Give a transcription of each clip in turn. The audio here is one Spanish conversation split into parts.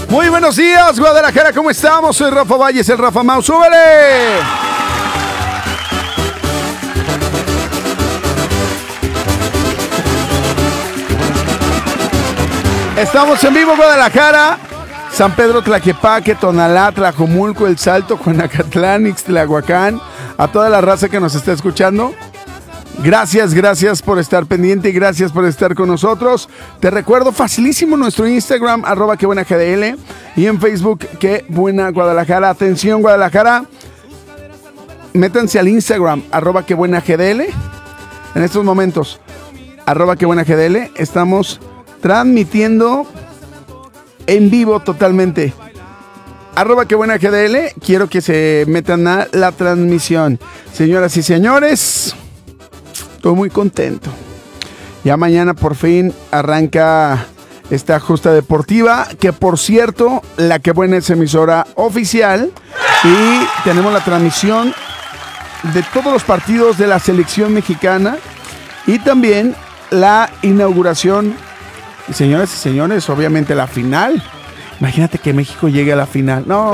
Muy buenos días, Guadalajara, ¿cómo estamos? Soy Rafa Valles, el Rafa Mau, ¡súbele! Estamos en vivo, Guadalajara, San Pedro, Tlaquepaque, Tonalá, Tlajomulco, El Salto, Juanacatlán, Ixtlahuacán, a toda la raza que nos está escuchando. Gracias por estar pendiente y gracias por estar con nosotros. Te recuerdo facilísimo nuestro Instagram, @quebuenagdl, y en Facebook, Qué Buena Guadalajara. Atención, Guadalajara, métanse al Instagram, @quebuenagdl. En estos momentos, @quebuenagdl, estamos transmitiendo en vivo totalmente. @quebuenagdl, quiero que se metan a la transmisión. Señoras y señores, estoy muy contento. Ya mañana por fin arranca esta justa deportiva, que por cierto, la Que Buena es emisora oficial y tenemos la transmisión de todos los partidos de la selección mexicana y también la inauguración. Y señoras y señores, obviamente la final. Imagínate que México llegue a la final. No,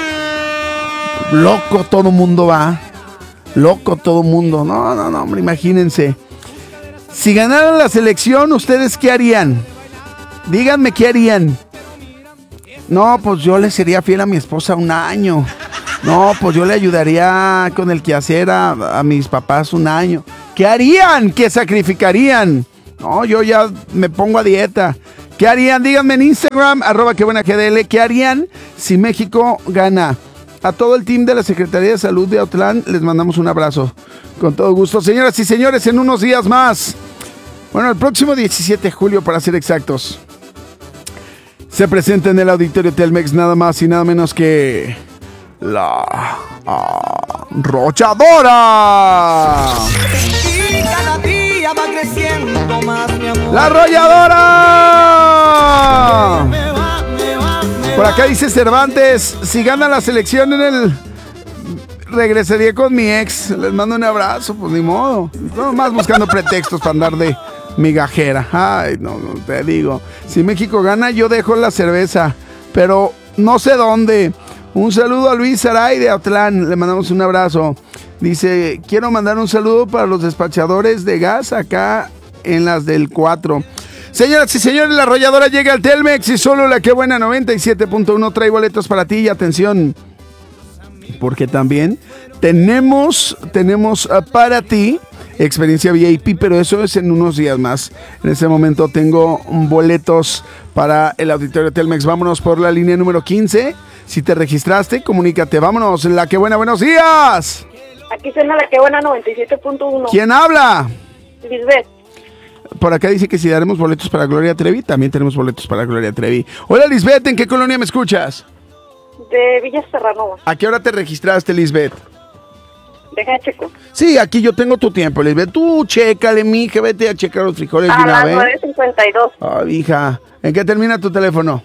loco todo mundo va. Loco todo mundo. No, hombre, imagínense. Si ganaran la selección, ¿ustedes qué harían? Díganme qué harían. No, pues yo le sería fiel a mi esposa un año. No, pues yo le ayudaría con el quehacer a mis papás un año. ¿Qué harían? ¿Qué sacrificarían? No, yo ya me pongo a dieta. ¿Qué harían? Díganme en Instagram, @quebuenagdl, ¿qué harían si México gana? A todo el team de la Secretaría de Salud de Autlán les mandamos un abrazo. Con todo gusto. Señoras y señores, en unos días más, bueno, el próximo 17 de julio para ser exactos, se presenta en el Auditorio Telmex nada más y nada menos que la Arrolladora. Y cada día va creciendo más, mi amor. ¡La Arrolladora! Por acá dice Cervantes, si gana la selección regresaría con mi ex. Les mando un abrazo, pues ni modo. No más buscando pretextos para andar de migajera. Ay, no, te digo. Si México gana, yo dejo la cerveza, pero no sé dónde. Un saludo a Luis Saray de Autlán, le mandamos un abrazo. Dice, quiero mandar un saludo para los despachadores de gas acá en las del 4. Señoras y señores, la Arrolladora llega al Telmex y solo la Que Buena 97.1 trae boletos para ti. Y atención, porque también tenemos para ti experiencia VIP, pero eso es en unos días más. En este momento tengo boletos para el Auditorio Telmex. Vámonos por la línea número 15. Si te registraste, comunícate. Vámonos, la Que Buena, buenos días. Aquí suena la Que Buena 97.1. ¿Quién habla? Lisbeth. Por acá dice que si daremos boletos para Gloria Trevi, también tenemos boletos para Gloria Trevi. Hola, Lisbeth, ¿en qué colonia me escuchas? De Villa Serranova. ¿A qué hora te registraste, Lisbeth? Deja checo. Sí, aquí yo tengo tu tiempo, Lisbeth. Tú chécale, mija, vete a checar los frijoles de A una las vez. 9:52. Ay, hija, ¿en qué termina tu teléfono?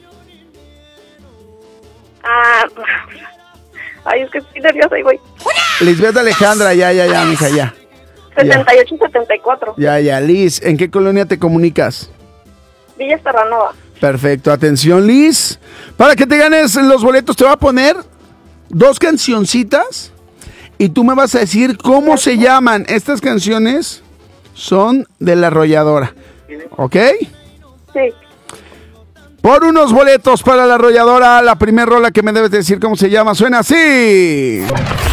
Ay, es que estoy nerviosa y voy. Lisbeth Alejandra, ya, mija, ya. 78-74. Ya, Liz, ¿en qué colonia te comunicas? Villa Serranova. Perfecto, atención, Liz. Para que te ganes los boletos, te voy a poner 2 cancioncitas y tú me vas a decir cómo se llaman. Estas canciones son de la Arrolladora, ¿ok? Sí. Por unos boletos para la Arrolladora, la primer rola que me debes decir cómo se llama suena así.